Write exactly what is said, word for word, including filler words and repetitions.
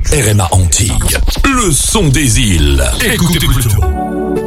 R M A Antilles, le son des îles. Écoutez plutôt.